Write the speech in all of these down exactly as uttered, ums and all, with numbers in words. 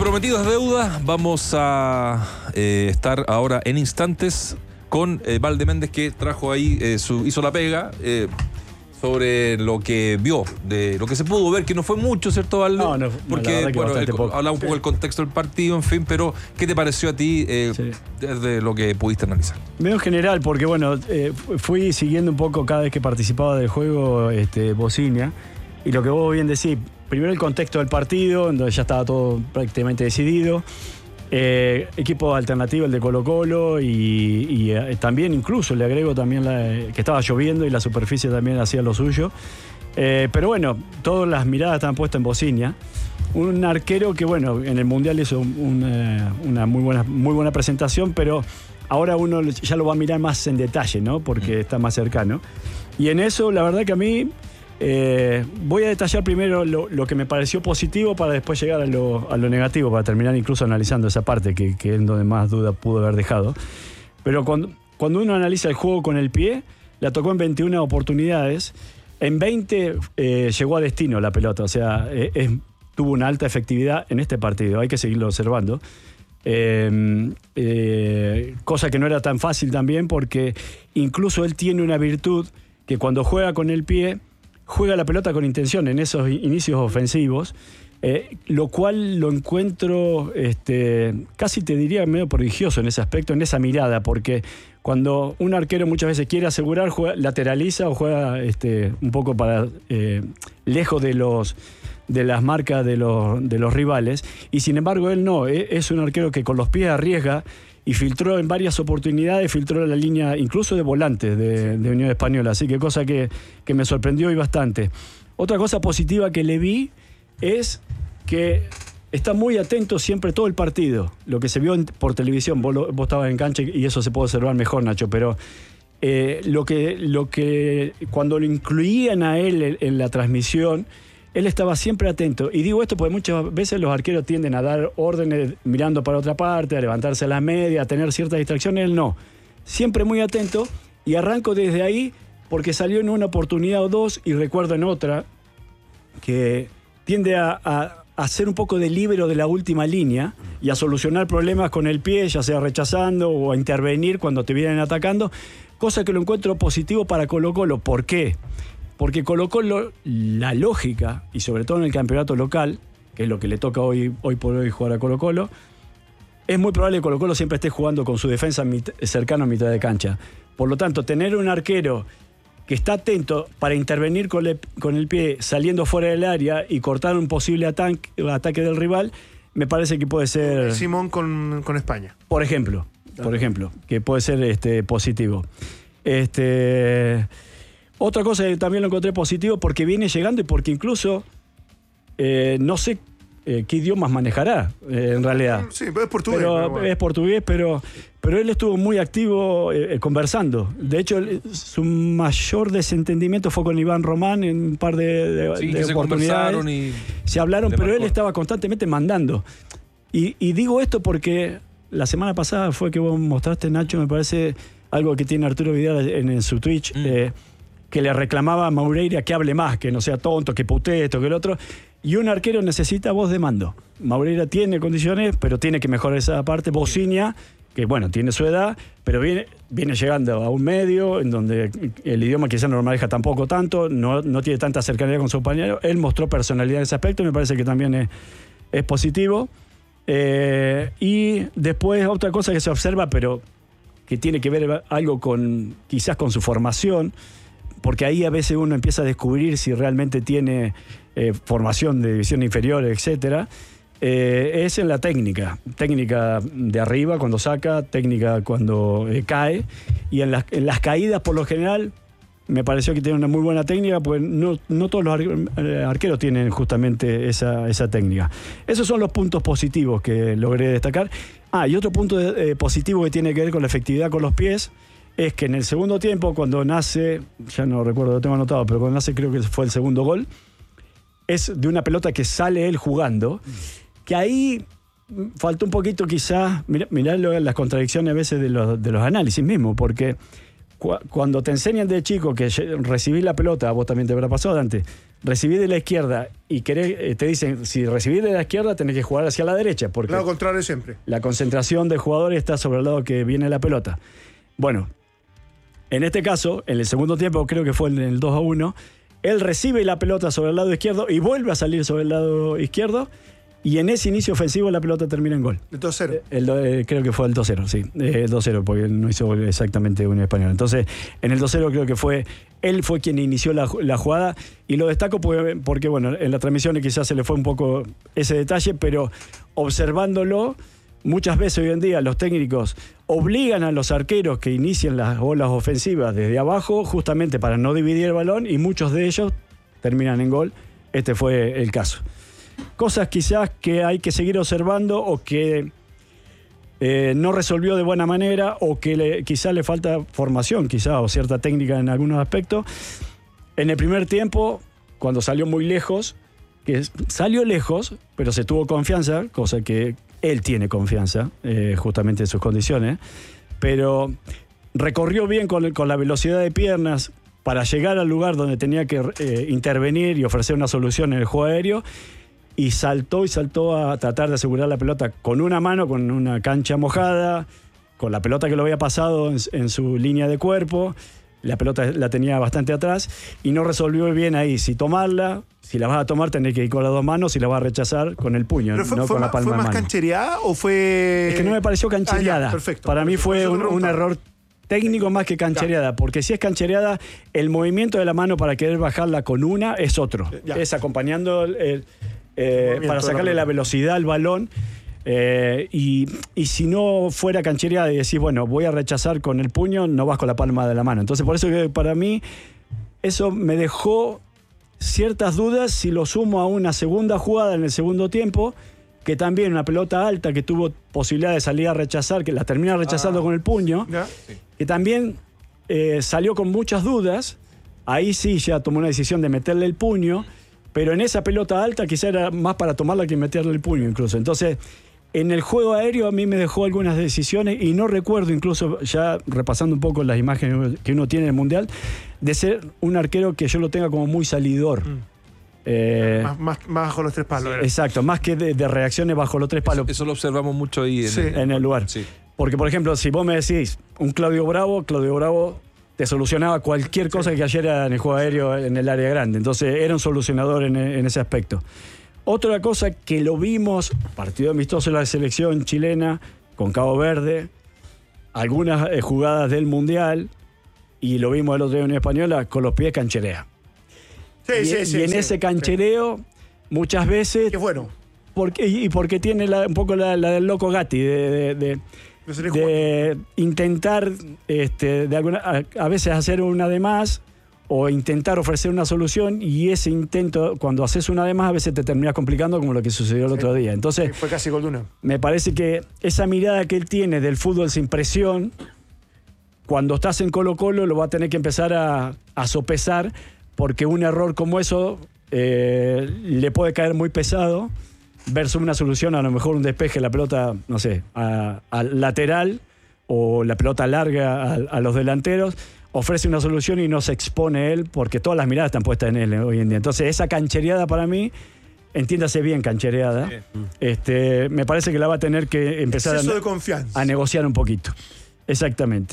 prometido es deuda. Vamos a eh, estar ahora en instantes con eh, Valde Méndez, que trajo ahí, eh, su, hizo la pega eh, sobre lo que vio, de lo que se pudo ver, que no fue mucho, ¿cierto, Valde? No, no, porque bueno, el, hablaba un poco del contexto del partido, en fin, pero ¿qué te pareció a ti eh, sí. desde lo que pudiste analizar? Medio general, porque bueno, eh, fui siguiendo un poco cada vez que participaba del juego este, Bocinia, y lo que vos bien decís, primero el contexto del partido, donde ya estaba todo prácticamente decidido. Eh, equipo alternativo, el de Colo-Colo, y, y eh, también incluso le agrego también la, que estaba lloviendo y la superficie también hacía lo suyo. Eh, pero bueno, todas las miradas estaban puestas en Bocinia. Un arquero que bueno, en el Mundial hizo un, una, una muy buena, muy buena presentación, pero ahora uno ya lo va a mirar más en detalle, ¿no? Porque está más cercano. Y en eso, la verdad que a mí... Eh, voy a detallar primero lo, lo que me pareció positivo para después llegar a lo, a lo negativo, para terminar incluso analizando esa parte que, que es donde más duda pudo haber dejado. Pero cuando, cuando uno analiza el juego con el pie, la tocó en veintiuna oportunidades, en veinte eh, llegó a destino la pelota, o sea, eh, es, tuvo una alta efectividad en este partido, hay que seguirlo observando. Eh, eh, cosa que no era tan fácil también, porque incluso él tiene una virtud que cuando juega con el pie juega la pelota con intención en esos inicios ofensivos, eh, lo cual lo encuentro este, casi te diría medio prodigioso en ese aspecto, en esa mirada, porque cuando un arquero muchas veces quiere asegurar, juega, lateraliza o juega este, un poco para eh, lejos de los de las marcas de los, de los rivales, y sin embargo él no, es un arquero que con los pies arriesga y filtró en varias oportunidades, filtró la línea incluso de volantes de, de Unión Española, así que cosa que, que me sorprendió y bastante. Otra cosa positiva que le vi es que está muy atento siempre todo el partido, lo que se vio en, por televisión, vos, lo, vos estabas en cancha y eso se puede observar mejor, Nacho, pero eh, lo, que, lo que cuando lo incluían a él en, en la transmisión, él estaba siempre atento. Y digo esto porque muchas veces los arqueros tienden a dar órdenes mirando para otra parte, a levantarse a la media, a tener ciertas distracciones. Él no. Siempre muy atento. Y arranco desde ahí porque salió en una oportunidad o dos, y recuerdo en otra, que tiende a, a, a ser un poco de líbero de la última línea y a solucionar problemas con el pie, ya sea rechazando o a intervenir cuando te vienen atacando. Cosa que lo encuentro positivo para Colo-Colo. ¿Por qué? Porque Colo-Colo, la lógica, y sobre todo en el campeonato local, que es lo que le toca hoy, hoy por hoy jugar a Colo-Colo, es muy probable que Colo-Colo siempre esté jugando con su defensa mit- cercano a mitad de cancha. Por lo tanto, tener un arquero que está atento para intervenir con, le, con el pie saliendo fuera del área y cortar un posible ataque, ataque del rival, me parece que puede ser... Simón con, con España. Por ejemplo, por ejemplo, que puede ser este, positivo. Este... Otra cosa que también lo encontré positivo porque viene llegando y porque incluso eh, no sé eh, qué idiomas manejará eh, en realidad. Sí, pero es portugués. Pero, pero bueno. Es portugués, pero, pero él estuvo muy activo eh, conversando. De hecho, él, su mayor desentendimiento fue con Iván Román en un par de, de, sí, de se oportunidades. Y se hablaron, pero marcó. Él estaba constantemente mandando. Y, y digo esto porque la semana pasada fue que vos mostraste, Nacho, me parece, algo que tiene Arturo Vidal en, en su Twitch, mm. eh, que le reclamaba a Maureira que hable más, que no sea tonto, que putee esto, que el otro. Y un arquero necesita voz de mando. Maureira tiene condiciones, pero tiene que mejorar esa parte. Bocinia, que bueno, tiene su edad, pero viene, viene llegando a un medio en donde el idioma quizás no lo maneja tampoco tanto, no, no tiene tanta cercanía con su compañero. Él mostró personalidad en ese aspecto y me parece que también es, es positivo. Eh, y después otra cosa que se observa, pero que tiene que ver algo con quizás con su formación, porque ahí a veces uno empieza a descubrir si realmente tiene eh, formación de división inferior, etcétera, eh, es en la técnica. Técnica de arriba cuando saca, técnica cuando eh, cae, y en las, en las caídas por lo general me pareció que tiene una muy buena técnica, porque no, no todos los ar- arqueros tienen justamente esa, esa técnica. Esos son los puntos positivos que logré destacar. Ah, y otro punto de, eh, positivo que tiene que ver con la efectividad con los pies, es que en el segundo tiempo, cuando nace, ya no recuerdo, lo tengo anotado, pero cuando nace creo que fue el segundo gol, es de una pelota que sale él jugando, que ahí faltó un poquito quizás, mirá, mirá las contradicciones a veces de los, de los análisis mismos, porque cu- cuando te enseñan de chico que recibís la pelota, a vos también te habrá pasado antes, recibís de la izquierda y querés, eh, te dicen, si recibís de la izquierda tenés que jugar hacia la derecha, porque Lado contrario siempre. la concentración del jugador está sobre el lado que viene la pelota. Bueno, en este caso, en el segundo tiempo, creo que fue en el dos a uno, él recibe la pelota sobre el lado izquierdo y vuelve a salir sobre el lado izquierdo, y en ese inicio ofensivo la pelota termina en gol. El dos cero. El do- eh, creo que fue el dos cero, sí. Eh, el dos cero, porque no hizo exactamente un español. Entonces, en el dos cero creo que fue él fue quien inició la, la jugada, y lo destaco porque, porque, bueno, en la transmisión quizás se le fue un poco ese detalle, pero observándolo, muchas veces hoy en día los técnicos obligan a los arqueros que inician las olas ofensivas desde abajo, justamente para no dividir el balón, y muchos de ellos terminan en gol. Este fue el caso. Cosas quizás que hay que seguir observando, o que eh, no resolvió de buena manera, o que le, quizás le falta formación, quizás, o cierta técnica en algunos aspectos. En el primer tiempo, cuando salió muy lejos, que salió lejos, pero se tuvo confianza, cosa que él tiene confianza, eh, justamente en sus condiciones, pero recorrió bien con, con la velocidad de piernas para llegar al lugar donde tenía que eh, intervenir y ofrecer una solución en el juego aéreo, y saltó y saltó a tratar de asegurar la pelota con una mano, con una cancha mojada, con la pelota que lo había pasado en, en su línea de cuerpo. La pelota la tenía bastante atrás y no resolvió bien ahí si tomarla. Si la vas a tomar, tenés que ir con las dos manos. Si la vas a rechazar, con el puño, ¿Pero fue, no fue con más, la palma ¿fue de más mano. canchereada o fue...? Es que no me pareció canchereada. Ah, ya, perfecto. Para mí Perfecto. fue Por eso un, te un preguntaba. error técnico más que canchereada, porque si es canchereada, el movimiento de la mano para querer bajarla con una es otro. Ya. Es acompañando el, el, eh, movimiento para de la sacarle la pelota. velocidad al balón. Eh, y, y si no fuera canchereada y decís, bueno, voy a rechazar con el puño, no vas con la palma de la mano. Entonces, por eso que para mí eso me dejó ciertas dudas. Si lo sumo a una segunda jugada en el segundo tiempo, que también una pelota alta que tuvo posibilidad de salir a rechazar, que la termina rechazando Ah. con el puño, ¿Ya? que también eh, salió con muchas dudas. Ahí sí ya tomó una decisión de meterle el puño, pero en esa pelota alta quizá era más para tomarla que meterle el puño incluso. Entonces, en el juego aéreo a mí me dejó algunas decisiones, y no recuerdo, incluso ya repasando un poco las imágenes que uno tiene en el Mundial, de ser un arquero que yo lo tenga como muy salidor. Mm. Eh, Más, más, más bajo los tres palos. era. exacto, más que de, de reacciones bajo los tres palos Eso lo observamos mucho ahí en, Sí. el, en el lugar. Sí. Porque, por ejemplo, si vos me decís un Claudio Bravo, Claudio Bravo te solucionaba cualquier cosa que cayera en el juego aéreo en el área grande. Entonces era un solucionador en, en ese aspecto. Otra cosa que lo vimos, partido amistoso de la selección chilena con Cabo Verde, algunas eh, jugadas del Mundial, y lo vimos el otro día en Española, con los pies cancherea. Sí, y, sí, sí. y en sí, ese sí. canchereo, muchas veces... Qué bueno. Porque, y porque tiene la- un poco la, la del loco Gatti, de, de- de- Lo seré de intentar este, de alguna, a, a veces hacer una de más, o intentar ofrecer una solución, y ese intento, cuando haces una de más, a veces te terminas complicando, como lo que sucedió el Sí. otro día. Entonces, Sí, fue casi gol de uno. me parece que esa mirada que él tiene del fútbol sin presión, cuando estás en Colo-Colo lo va a tener que empezar a, a sopesar, porque un error como eso eh, le puede caer muy pesado, versus una solución, a lo mejor un despeje, la pelota, no sé, a- al lateral, o la pelota larga a, a los delanteros, ofrece una solución y no se expone él, porque todas las miradas están puestas en él eh, hoy en día. Entonces, esa canchereada para mí, entiéndase bien canchereada, Sí. este, me parece que la va a tener que empezar Exceso a, de confianza. a negociar un poquito. Exactamente.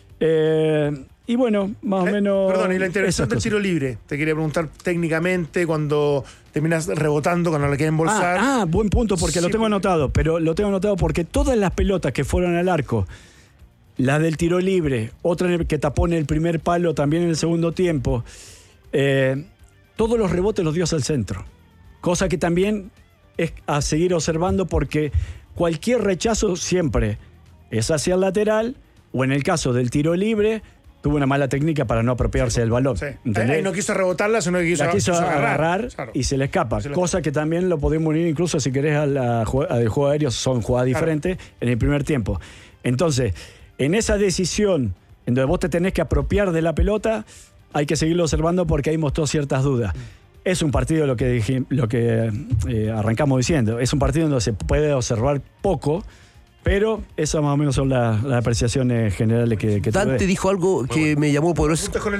Eh, y bueno, más o La- menos... Perdón, y la esas intervención del cosas. tiro libre. Te quería preguntar técnicamente cuando terminas rebotando, cuando la quieren embolsar. Ah, ah, buen punto, porque Sí, lo tengo porque- anotado, pero lo tengo anotado porque todas las pelotas que fueron al arco, las del tiro libre, otra en el que tapó en el primer palo, también en el segundo tiempo, eh, todos los rebotes los dio hacia el centro. Cosa que también es a seguir observando, porque cualquier rechazo siempre es hacia el lateral, o en el caso del tiro libre, tuvo una mala técnica para no apropiarse del balón. Sí. ¿Entendés? Ahí no quiso rebotarla, sino que quiso, La quiso agarrar, Claro. y se le escapa. Se le cosa que también lo podemos unir, incluso si querés, a la jue- al juego aéreo, son jugadas Claro. diferentes en el primer tiempo. Entonces, en esa decisión, en donde vos te tenés que apropiar de la pelota, hay que seguirlo observando, porque ahí mostró ciertas dudas. Es un partido, lo que, dije- lo que eh, arrancamos diciendo, es un partido donde se puede observar poco, pero esas más o menos son las, las apreciaciones generales que, que tuve. Dante dijo algo que me llamó poderoso. Puntas con el dedo.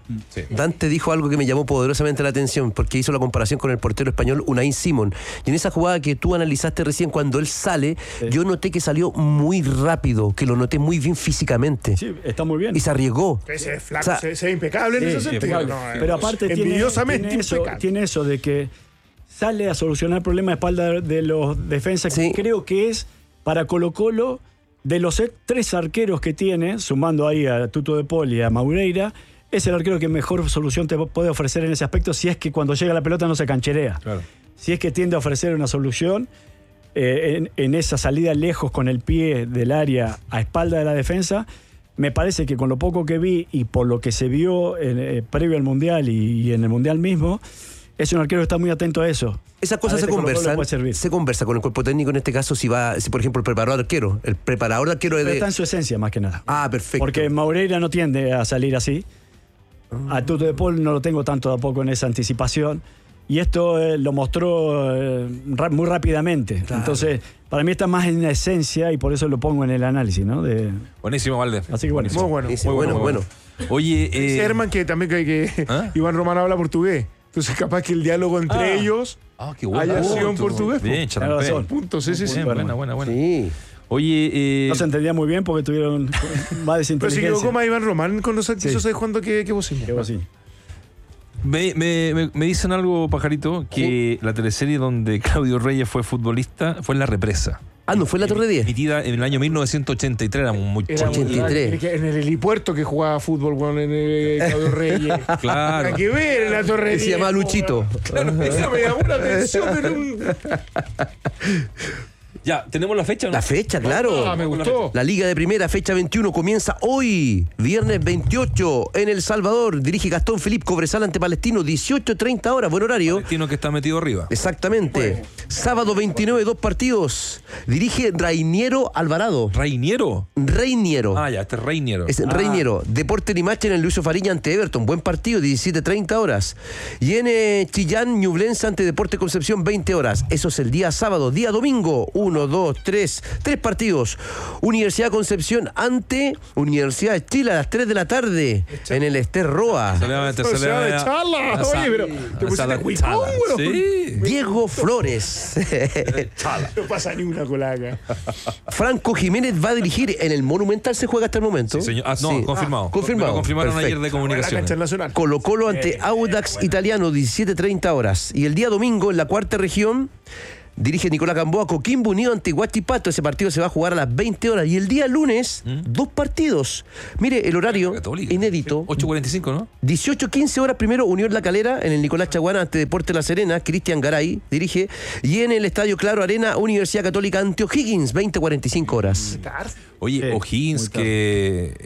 Sí. Dante dijo algo que me llamó poderosamente la atención porque hizo la comparación con el portero español Unai Simón. Y en esa jugada que tú analizaste recién, cuando él sale, Sí. yo noté que salió muy rápido, que lo noté muy bien físicamente. Sí, está muy bien. Y se arriesgó. Ese es flaco, O sea, se, se ve impecable en Sí, ese sí, sentido. impecable. No, Pero es aparte tiene, envidiosamente tiene, eso, impecable. tiene eso de que sale a solucionar el problema de espalda de los defensas, Sí. que creo que es para Colo-Colo, de los tres arqueros que tiene, sumando ahí a Tuto de Pol y a Maureira, es el arquero que mejor solución te puede ofrecer en ese aspecto, si es que cuando llega la pelota no se cancherea. Claro. Si es que tiende a ofrecer una solución eh, en, en esa salida lejos con el pie del área a espalda de la defensa, me parece que con lo poco que vi y por lo que se vio en, eh, previo al Mundial y, y en el Mundial mismo, es un arquero que está muy atento a eso. Esas cosas A se este Colo-Colo le conversan, puede servir. se conversa con el cuerpo técnico en este caso, si va, si por ejemplo el preparador arquero, el preparador arquero Pero de... está en su esencia más que nada. Ah, perfecto. Porque Maureira no tiende a salir así. A Tuto de Pol no lo tengo tanto tampoco en esa anticipación. Y esto eh, lo mostró eh, ra- muy rápidamente. Claro. Entonces, para mí está más en la esencia y por eso lo pongo en el análisis, ¿no? De, Buenísimo, Valde. así que bueno. Muy bueno. Dice, Muy bueno, bueno, muy bueno. Oye, eh, Dice Herman que también que, que ¿Ah? Iván Román habla portugués. Entonces, capaz que el diálogo entre Ah. ellos ah, qué bueno. haya Oh, sido en tú- portugués. Bien, Tiene razón. Charampé. puntos. Sí, sí, sí. Bien, bueno. buena, buena, buena. Sí. Oye, eh, No se entendía muy bien porque tuvieron más Pero se desinteligencia. equivocó más Iván Román con los Sí. quiso saber cuándo que, que bocina. Que vos sí. me, me- me- me dicen algo, Pajarito, que la teleserie donde Claudio Reyes fue futbolista fue en La Represa. Ah, ¿no fue en la Torre diez? Emitida en el año mil novecientos ochenta y tres, era muy Era chico. ochenta y tres. en el- en el helipuerto que jugaba fútbol, bueno, en el Claudio Reyes. Claro. Hay que ver en la Torre Que se diez, llamaba po, Luchito. weón. Eso me llamó la atención, pero un... Ya, ¿tenemos la fecha o no? La fecha, claro. Ah, me gustó. La Liga de Primera, fecha veintiuno, comienza hoy, viernes veintiocho, en El Salvador. Dirige Gastón Felipe Cobresal ante Palestino, dieciocho treinta horas, buen horario. Palestino que está metido arriba. Exactamente. Sábado veintinueve, dos partidos. Dirige Reiniero Alvarado. ¿Reiniero? Reiniero. Ah, ya, este es Reiniero. Es Reiniero. Deporte Limache en el Lucio Fariña ante Everton. Buen partido, diecisiete treinta horas. Y en eh, Chillán, Ñublense ante Deporte Concepción, veinte horas. Eso es el día sábado. Día domingo, uno, dos, tres. Tres partidos. Universidad Concepción ante Universidad de Chile a las tres de la tarde en el Ester Roa. Se le va a meter, O se le sea, va a de meter- charla. a Oye, sala- pero a te sala pusiste de cuicón, chala. weón. Sí. Diego Flores. No pasa ni una colaca. Franco Jiménez va a dirigir en el Monumental, se juega hasta el momento. Sí, señor. Ah, no, Sí. confirmado. confirmado. Me lo confirmaron Perfecto. ayer de La comunicaciones. cancha nacional. Colo Colo ante Audax Italiano, diecisiete treinta horas. Y el día domingo, en la cuarta región, dirige Nicolás Gamboa, Coquimbo Unido ante Huachipato. Ese partido se va a jugar a las veinte horas. Y el día lunes, dos partidos. Mire, el horario Católica. inédito. ocho cuarenta y cinco, ¿no? dieciocho quince horas primero, Unión La Calera, en el Nicolás Chaguana ante Deporte La Serena, Cristian Garay dirige, y en el Estadio Claro Arena, Universidad Católica ante O'Higgins, veinte cuarenta y cinco horas. Oye, Sí, O'Higgins muy tarde. que